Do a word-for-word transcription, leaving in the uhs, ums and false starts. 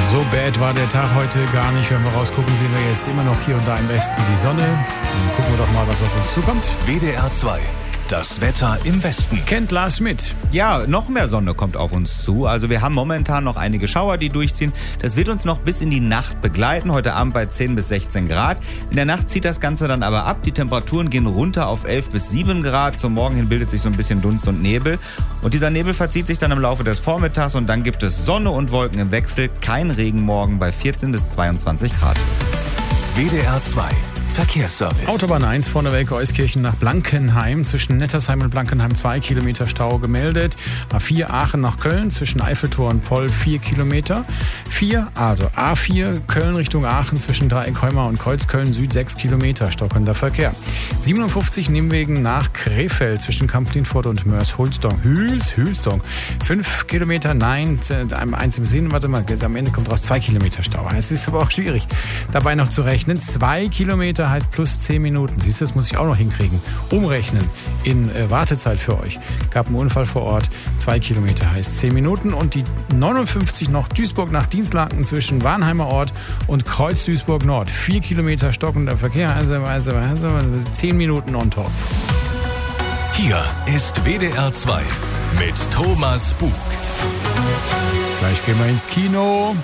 So bad war der Tag heute gar nicht. Wenn wir rausgucken, sehen wir jetzt immer noch hier und da im Westen die Sonne. Dann gucken wir doch mal, was auf uns zukommt. W D R zwei. Das Wetter im Westen. Kennt Lars Schmidt. Ja, noch mehr Sonne kommt auf uns zu. Also wir haben momentan noch einige Schauer, die durchziehen. Das wird uns noch bis in die Nacht begleiten. Heute Abend bei zehn bis sechzehn Grad. In der Nacht zieht das Ganze dann aber ab. Die Temperaturen gehen runter auf elf bis sieben Grad. Zum Morgen hin bildet sich so ein bisschen Dunst und Nebel. Und dieser Nebel verzieht sich dann im Laufe des Vormittags. Und dann gibt es Sonne und Wolken im Wechsel. Kein Regen morgen bei vierzehn bis zweiundzwanzig Grad. W D R zwei. Verkehrsservice. Autobahn eins vorneweg Euskirchen nach Blankenheim. Zwischen Nettersheim und Blankenheim zwei Kilometer Stau gemeldet. A vier Aachen nach Köln zwischen Eiffeltor und Poll vier Kilometer. vier, also A vier Köln Richtung Aachen zwischen Dreieckheumar und Kreuzköln Süd sechs Kilometer stockender Verkehr. siebenundfünfzig Nimwegen nach Krefeld zwischen Kamp-Lintfort und Mörs-Hulsdong. Hüls, Hülsdong. fünf Kilometer, nein, eins im Sinn, warte mal, am Ende kommt raus zwei Kilometer Stau. Es ist aber auch schwierig, dabei noch zu rechnen. zwei Kilometer heißt plus zehn Minuten. Siehst du, das muss ich auch noch hinkriegen. Umrechnen in äh, Wartezeit für euch. Gab einen Unfall vor Ort. Zwei Kilometer heißt zehn Minuten. Und die neunundfünfzig noch Duisburg nach Dienstlaken zwischen Warnheimer Ort und Kreuz Duisburg Nord. Vier Kilometer stockender Verkehr. Also, also, also zehn Minuten on top. Hier ist W D R zwei mit Thomas Bug. Gleich gehen wir ins Kino.